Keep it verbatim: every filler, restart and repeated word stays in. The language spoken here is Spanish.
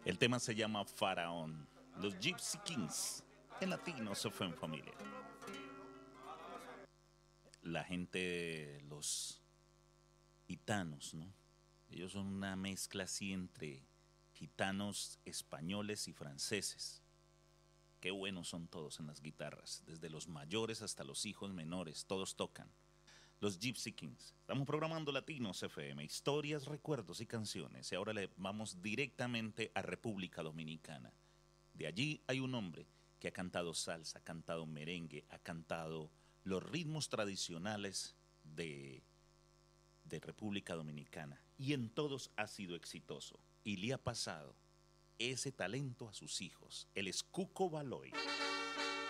El tema se llama Faraón. Los Gypsy Kings. En latino se fue en familia. La gente, los gitanos, ¿no? Ellos son una mezcla así entre gitanos españoles y franceses. Qué buenos son todos en las guitarras, desde los mayores hasta los hijos menores, todos tocan. Los Gypsy Kings. Estamos programando Latinos F M, historias, recuerdos y canciones. Y ahora le vamos directamente a República Dominicana. De allí hay un hombre que ha cantado salsa, ha cantado merengue, ha cantado los ritmos tradicionales de, de República Dominicana. Y en todos ha sido exitoso. Y le ha pasado ese talento a sus hijos. El es Cuco Baloy.